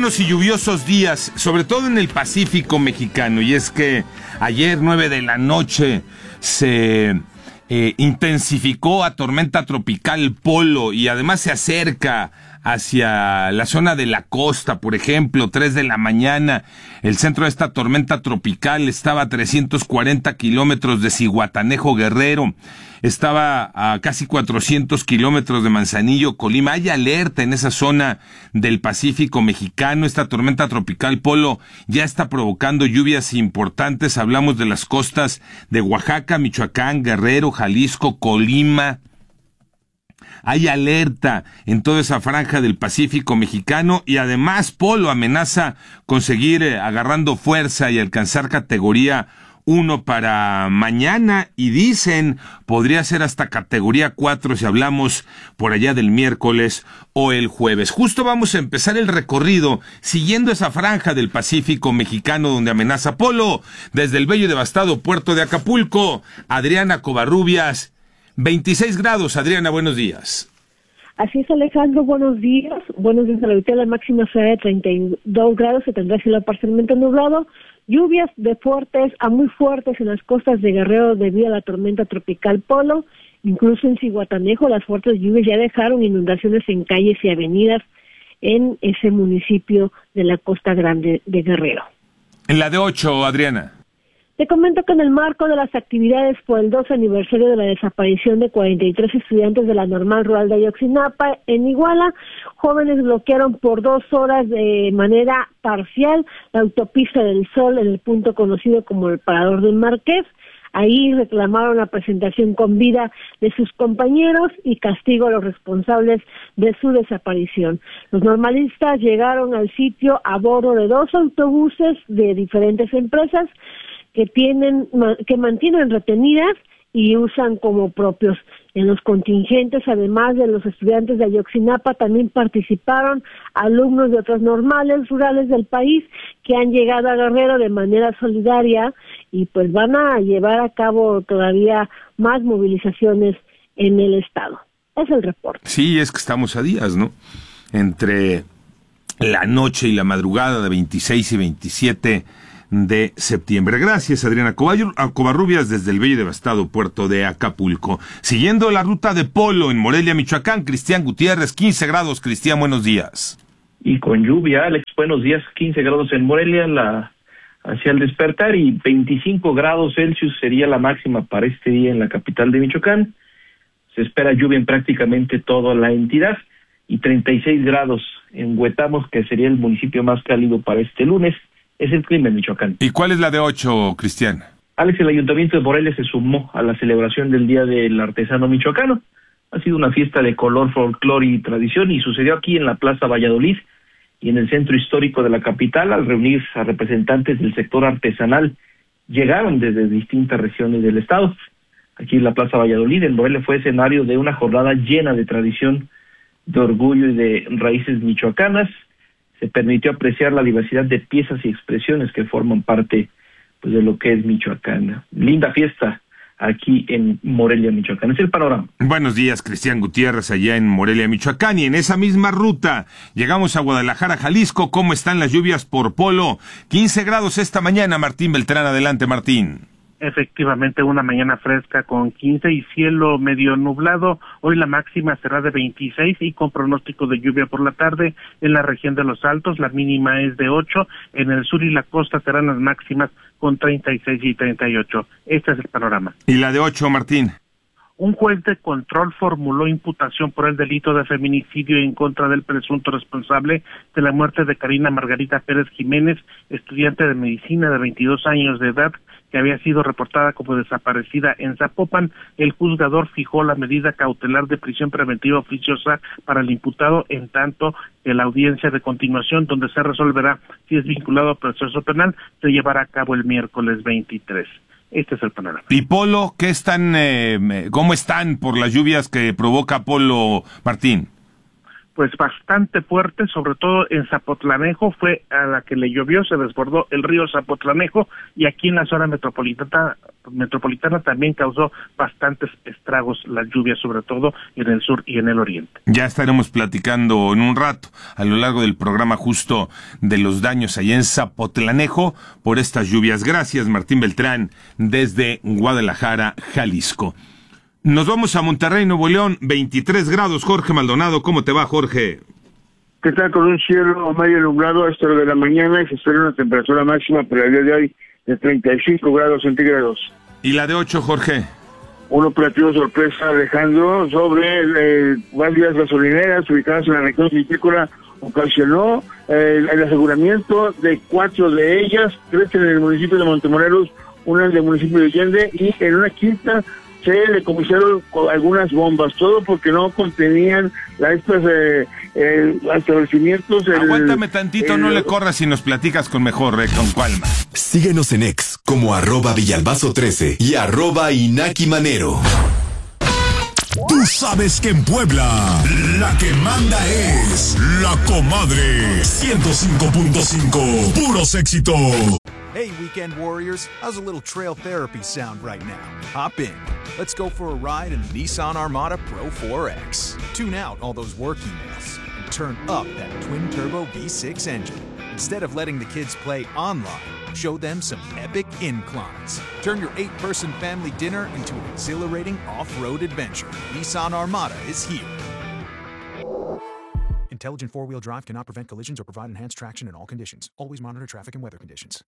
buenos y lluviosos días, sobre todo en el Pacífico mexicano, y es que ayer 9 de la noche se intensificó a tormenta tropical Polo y además se acerca hacia la zona de la costa. Por ejemplo, 3 de la mañana, el centro de esta tormenta tropical estaba a 340 kilómetros de Zihuatanejo, Guerrero, estaba a casi 400 kilómetros de Manzanillo, Colima. Hay alerta en esa zona del Pacífico mexicano. Esta tormenta tropical Polo ya está provocando lluvias importantes. Hablamos de las costas de Oaxaca, Michoacán, Guerrero, Jalisco, Colima. Hay alerta en toda esa franja del Pacífico mexicano y además Polo amenaza con seguir agarrando fuerza y alcanzar categoría 1 para mañana, y dicen podría ser hasta categoría 4 si hablamos por allá del miércoles o el jueves. Justo vamos a empezar el recorrido siguiendo esa franja del Pacífico mexicano donde amenaza Polo. Desde el bello y devastado puerto de Acapulco, Adriana Covarrubias. 26 grados, Adriana, buenos días. Así es, Alejandro, buenos días. Buenos días a la ahorita la máxima será de 32 grados, se tendrá cielo parcialmente nublado. Lluvias de fuertes a muy fuertes en las costas de Guerrero debido a la tormenta tropical Polo. Incluso en Zihuatanejo las fuertes lluvias ya dejaron inundaciones en calles y avenidas en ese municipio de la Costa Grande de Guerrero. En la de 8, Adriana. Te comento que en el marco de las actividades por el 12 aniversario de la desaparición de 43 estudiantes de la Normal Rural de Ayotzinapa, en Iguala, jóvenes bloquearon por 2 horas de manera parcial la autopista del Sol en el punto conocido como el Parador del Marqués. Ahí reclamaron la presentación con vida de sus compañeros y castigo a los responsables de su desaparición. Los normalistas llegaron al sitio a bordo de 2 autobuses de diferentes empresas que mantienen retenidas y usan como propios. En los contingentes, además de los estudiantes de Ayotzinapa, también participaron alumnos de otras normales rurales del país que han llegado a Guerrero de manera solidaria y pues van a llevar a cabo todavía más movilizaciones en el estado. Es el reporte. Sí, es que estamos a días, ¿no? Entre la noche y la madrugada de 26 y 27 de septiembre. Gracias, Adriana Covarrubias, desde el bello y devastado puerto de Acapulco. Siguiendo la ruta de Polo en Morelia, Michoacán, Cristian Gutiérrez, 15 grados. Cristian, buenos días. Y con lluvia, Alex, buenos días, 15 grados en Morelia hacia el despertar, y 25 grados Celsius sería la máxima para este día en la capital de Michoacán. Se espera lluvia en prácticamente toda la entidad, y 36 grados en Huetamos, que sería el municipio más cálido para este lunes. Es el clima en Michoacán. ¿Y cuál es la de 8, Cristian? Alex, el Ayuntamiento de Morelia se sumó a la celebración del Día del Artesano Michoacano. Ha sido una fiesta de color, folclore y tradición, y sucedió aquí en la Plaza Valladolid y en el centro histórico de la capital al reunir a representantes del sector artesanal. Llegaron desde distintas regiones del estado. Aquí en la Plaza Valladolid, en Morelia, fue escenario de una jornada llena de tradición, de orgullo y de raíces michoacanas. Se permitió apreciar la diversidad de piezas y expresiones que forman parte pues de lo que es Michoacán. Linda fiesta aquí en Morelia, Michoacán. Es el panorama. Buenos días, Cristian Gutiérrez, allá en Morelia, Michoacán. Y en esa misma ruta llegamos a Guadalajara, Jalisco. ¿Cómo están las lluvias por Polo? 15 grados esta mañana. Martín Beltrán, adelante, Martín. Efectivamente, una mañana fresca con 15 y cielo medio nublado. Hoy la máxima será de 26 y con pronóstico de lluvia por la tarde en la región de los Altos. La mínima es de 8. En el sur y la costa serán las máximas con 36 y 38. Este es el panorama. ¿Y la de 8, Martín? Un juez de control formuló imputación por el delito de feminicidio en contra del presunto responsable de la muerte de Karina Margarita Pérez Jiménez, estudiante de medicina de 22 años de edad, que había sido reportada como desaparecida en Zapopan. El juzgador fijó la medida cautelar de prisión preventiva oficiosa para el imputado, en tanto que la audiencia de continuación, donde se resolverá si es vinculado a proceso penal, se llevará a cabo el miércoles 23. Este es el panorama. ¿Y Polo, cómo están por las lluvias que provoca Polo, Martín? pues bastante fuerte, sobre todo en Zapotlanejo, fue a la que le llovió, se desbordó el río Zapotlanejo, y aquí en la zona metropolitana también causó bastantes estragos las lluvias, sobre todo en el sur y en el oriente. Ya estaremos platicando en un rato, a lo largo del programa, justo de los daños allá en Zapotlanejo por estas lluvias. Gracias, Martín Beltrán, desde Guadalajara, Jalisco. Nos vamos a Monterrey, Nuevo León, 23 grados. Jorge Maldonado, ¿cómo te va, Jorge? ¿Qué tal? Con un cielo medio nublado a esta hora de la mañana y se espera una temperatura máxima para el día de hoy de 35 grados centígrados. ¿Y la de 8, Jorge? Un operativo sorpresa, Alejandro, sobre varias gasolineras ubicadas en la región vitícola ocasionó el aseguramiento de 4 de ellas, 3 en el municipio de Montemorelos, una en el municipio de Allende, y en una quinta se decomisaron algunas bombas, todo porque no contenían estos establecimientos. Aguántame tantito, no le corras y nos platicas con mejor, con calma. Síguenos en X como @Villalbazo13 y @Inaki Manero. Tú sabes que en Puebla la que manda es La Comadre 105.5, puros éxitos. Hey, Weekend Warriors, how's a little trail therapy sound right now? Hop in. Let's go for a ride in the Nissan Armada Pro 4X. Tune out all those work emails and turn up that twin-turbo V6 engine. Instead of letting the kids play online, show them some epic inclines. Turn your 8-person family dinner into an exhilarating off-road adventure. Nissan Armada is here. Intelligent four-wheel drive cannot prevent collisions or provide enhanced traction in all conditions. Always monitor traffic and weather conditions.